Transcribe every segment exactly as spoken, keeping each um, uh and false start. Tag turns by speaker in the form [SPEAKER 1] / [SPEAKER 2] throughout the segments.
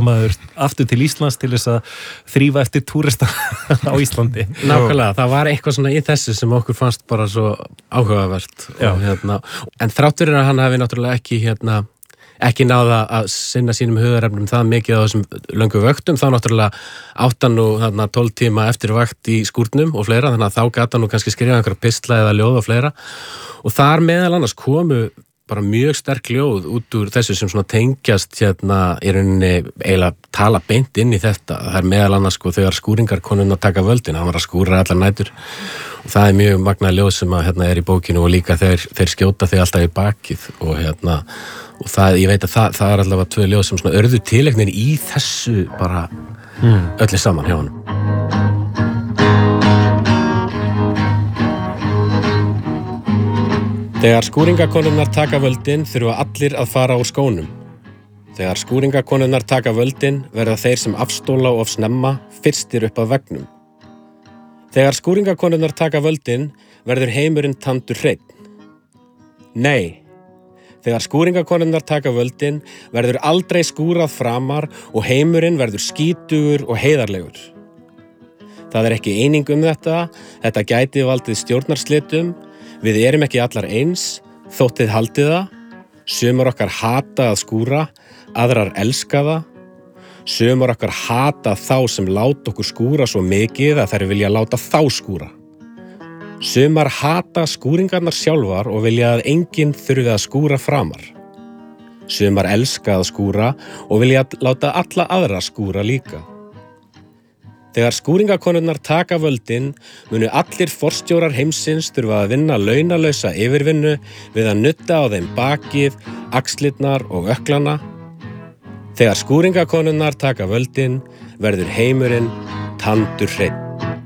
[SPEAKER 1] maður aftur til Íslands til þess að þrífa eftir túrista á Íslandi.
[SPEAKER 2] Nákvæmlega, það var eitthvað svona í þessu sem okkur fannst bara svo áhugavert og, hérna, en þrátt fyrir að hann hafi náttúrulega ekki hérna ekki náða að sinna sínum hugarefnum það mikið á þessum löngu vöktum, þá náttúrulega áttan nú þarna tólf tíma eftir vakt í skúrnum og fleira, þannig að þá gata hann nú kannski skrifa einhverja pistla eða ljóð og fleira og þar meðal annars komu bara mjög sterk ljóð út úr þessu sem svona tengjast hérna í rauninni eiginlega tala beint inn í þetta, það er meðal annars sko þegar skúringarkonun að taka völdin, hann var að skúra allar nætur og það er mjög magnaði ljóð sem að hérna er í bókinu og líka þeir, þeir skjóta þig alltaf í bakið og hérna og það, ég veit að það, það er allavega tvö ljóð sem svona örðu tilegnir í þessu bara mm. öllu saman hjá hann. Þegar skúringakonunnar taka völdin þurfa allir að fara úr skónum. Þegar skúringakonunnar taka völdin verða þeir sem afstóla of snemma fyrstir upp að veggnum. Þegar skúringakonunnar taka völdin verður heimurinn tandur hreinn. Nei. Þegar skúringakonunnar taka völdin verður aldrei skúrað framar og heimurinn verður skítugur og heiðarlegur. Það er ekki eining um þetta, þetta gæti valdið stjórnarslitum, við erum ekki allar eins, þótt þið haldið það, sumar okkar hata að skúra, aðrar elska það, sumar okkar hata þá sem láta okkur skúra svo mikið að þær vilja láta þá skúra. Sumar hata skúringarnar sjálfar og vilja að enginn þurfi að skúra framar. Sumar elska að skúra og vilja að láta alla aðra skúra líka. Þegar skúringakonurnar taka völdin munu allir forstjórar heimsins þurfa að vinna launalausa yfirvinnu við að nudda á þeim bakið, axlirnar og ökklana. Þegar skúringakonurnar taka völdin verður heimurinn tandur hreinn.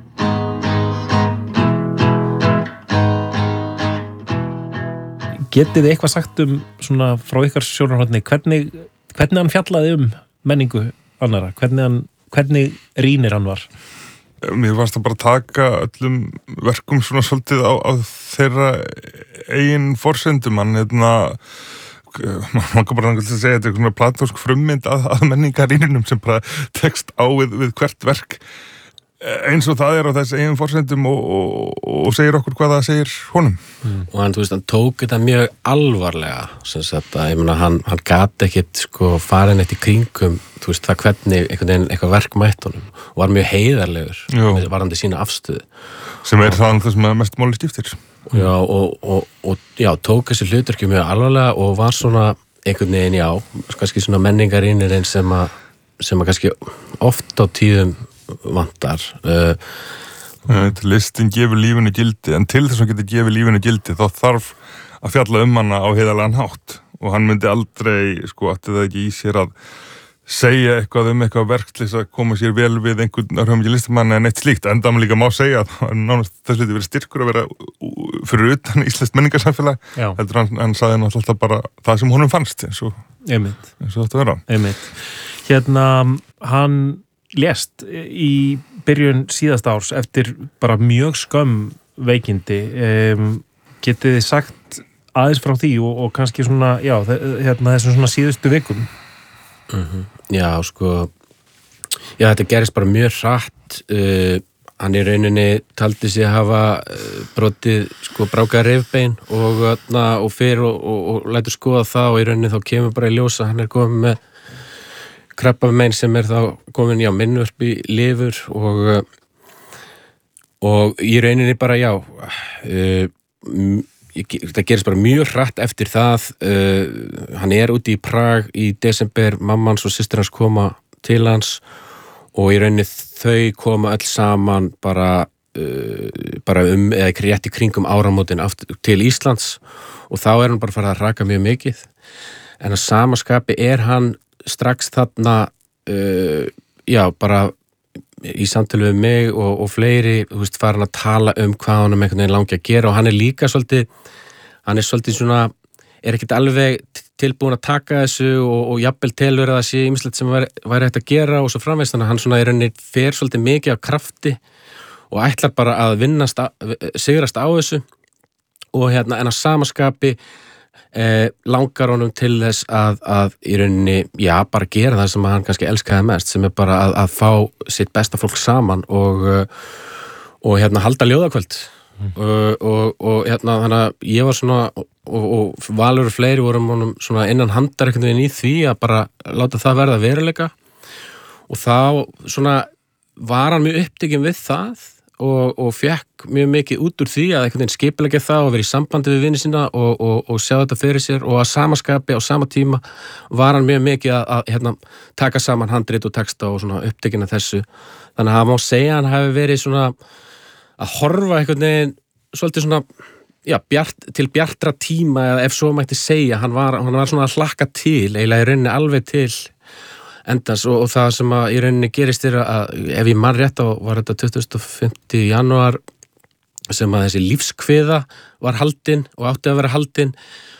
[SPEAKER 1] Getið þið eitthvað sagt um svona frá ykkar sjónarhorni hvernig, hvernig hann fjallaði um menningu annara, hvernig, hann, hvernig rýnir hann var?
[SPEAKER 3] Mér varst að bara taka öllum verkum svona svolítið á, á þeirra eigin forsendum, hann hérna man kan bara að segja þetta er svona platónsk frummynd að, að menningarýninum sem bara tekst á við, við hvert verk eins og það er á þessi eigin forsendum og, og, og segir okkur hvað það segir honum.
[SPEAKER 2] Mm. Og hann, þú veist, hann tók þetta mjög alvarlega, sem sagt að, ég meina, hann, hann gat ekkit, sko, farin eitt í kringum, þú veist, það hvernig einhvern veginn eitthvað verk mætt honum og var mjög heiðarlegur, með varandi sína afstöðu.
[SPEAKER 3] Sem er það það sem er mest máli stíftir.
[SPEAKER 2] Já, og, og, og, já, tók þessi hluturki mjög alvarlega og var svona einhvern veginn, já, kannski svona menningarýnir einn sem að, sem að kannski oft á tíðum vantar uh,
[SPEAKER 3] listin gefur lífinu gildi en til þess að geta gefið lífinu gildi þá þarf að fjalla um hana á heiðarlegan hátt og hann myndi aldrei sko ætti það ekki í sér að segja eitthvað um eitthvað verk til þess að koma sér vel við einhvern örhumgi listamann en eitt slíkt en það maður líka má segja að nánast þess að verið styrkur að vera fyrir utan íslenskt menningarsamfélag heldur hann, hann sagði náttúrulega bara það sem honum fannst eins og, eins og þetta vera
[SPEAKER 1] Einmitt. Hérna hann lést í byrjun síðasta árs eftir bara mjög skömm veikindi. Um, getið þið sagt aðeins frá því og, og kannski svona, já, hérna þessum svona síðustu vikum?
[SPEAKER 2] Mm-hmm. Já, sko, já, þetta gerist bara mjög hratt. Uh, hann í rauninni taldi sig að hafa uh, brotið, sko, brákað rifbein og, uh, og fyrir og, og, og lætur skoða það og í rauninni þá kemur bara í ljósa, hann er komið með krabbamein sem er þá komin, já, minnvörp í lifur og og í rauninni bara, já uh, það gerist bara mjög hratt eftir það uh, hann er úti í Prag í desember, mamma hans og systir hans koma til hans og í rauninni þau koma öll saman bara, uh, bara um, eða rétt í kringum áramótin aftur til Íslands og þá er hann bara farið að raka mjög mikið en að sama skapi er hann strax þarna uh, já, bara í samtölu við mig og, og fleiri, þú veist, farin að tala um hvað hann um einhvern veginn langi að gera og hann er líka svolítið, hann er svolítið svona, er ekkert alveg tilbúin að taka þessu og, og jafnvel telur að það sé ýmislegt sem væri, væri hægt að gera og svo framvegst, þannig að hann svona í rauninni fer svolítið mikið af krafti og ætlar bara að vinnast, að, sigrast á þessu og hérna, en að samaskapi eh, langar honum til þess að, að í rauninni, já, bara gera það sem hann kannski elskaði mest, sem er bara að, að fá sitt besta fólk saman og, og hérna halda ljóðakvöld mm. og, og, og hérna þannig að ég var svona og, og Valur og fleiri vorum honum svona innan handar einhvern veginn í því að bara láta það verða veruleika og þá svona var hann mjög upptekinn við það og, og fekk mjög mikið út úr því að einhvern veginn skipuleggja það og vera í sambandi við vini sína og, og, og sjá þetta fyrir sér og að samaskapi á sama tíma var hann mjög mikið að, að hérna, taka saman handrit og texta og svona upptekinn af þessu. Þannig að það má segja að hann hafi verið svona að horfa einhvern veginn svolítið svona já, bjart, til bjartra tíma eða ef svo mætti segja, hann var, hann var svona að hlakka til, eiginlega í rauninni alveg til endans og, og það sem að í rauninni gerist er að ef ég mann rétt á var þetta tuttugasta og fimmta janúar sem að þessi lífskviða var haldin og átti að vera haldin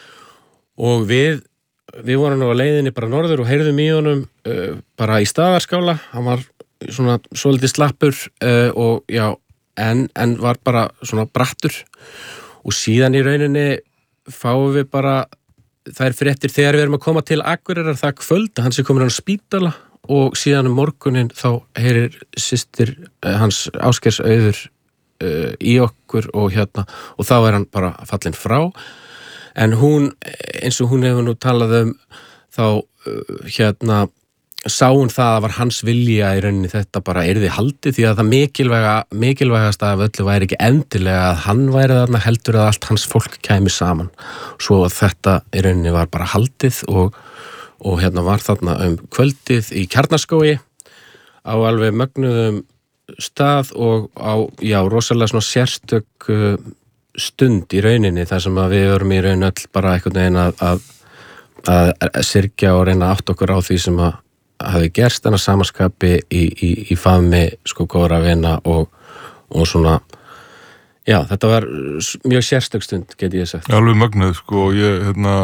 [SPEAKER 2] og við við vorum nú á leiðinni bara norður og heyrðum í honum uh, bara í Staðarskála, hann var svona svolítið slappur uh, og já, en, en var bara svona brattur og síðan í rauninni fáum við bara þær fréttir þegar við erum að koma til Akureyrar það kvöld að hann sé komin á spítala og síðan um morgunin þá heyrir systir hans Ásgeirs Auður uh, í okkur og hérna og þá er hann bara fallinn frá en hún, eins og hún hefur nú talað um þá uh, hérna sá hún það að var hans vilja í rauninni þetta bara yrði haldið því að það mikilvæga, mikilvægast af öllu væri ekki endilega að hann væri þarna heldur að allt hans fólk kæmi saman svo að þetta í rauninni var bara haldið og, og hérna var þarna um kvöldið í Kjarnaskógi á alveg mögnuðum stað og á, já, rosalega svona sérstök uh, stund í rauninni þar sem að við vorum í rauninni öll bara einhvern veginn að, að, að, að syrgja og reyna að átta okkur á því sem að hafi gerst en að samaskapi í, í, í faðmi sko góðra vina og, og svona já, þetta var mjög sérstök stund get ég sagt.
[SPEAKER 3] Alveg mögnuð sko og ég hérna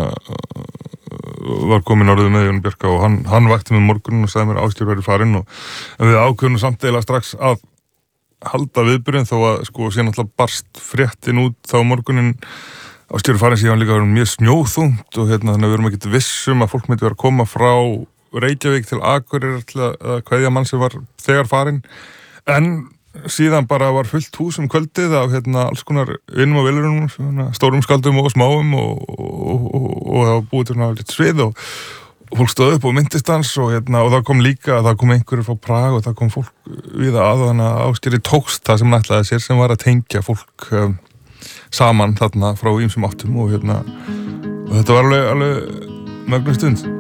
[SPEAKER 3] var komin orðið með Jón Bjarka og hann, hann vakti mig morgun og sagði mér að Ásgeir verið farinn og við ákveðum samt eiginlega strax að halda viðburðin þó að sko síðan alltaf barst fréttin út þá morgunin Ásgeir farinn síðan líka verið mjög snjóþungt og hérna þannig að við erum ekkert vissum að fólk myndi vera að koma frá Reykjavík til Akureyrar til að kveðja mann sem var þegar farinn en síðan bara var fullt hús um kvöldið af hérna alls konar vinnum og vilurunum, stórum skaldum og smáum og, og, og, og það var búið til svona litt svið og, og fólk stóð upp og myndist hans og hérna og það kom líka, það kom einhverjur frá Prag og það kom fólk við að þannig að Ásgeiri tókst það sem nætlaði sér sem var að tengja fólk um, saman þarna frá ýmsum áttum og hérna og þetta var alveg, alveg mögnuð stund.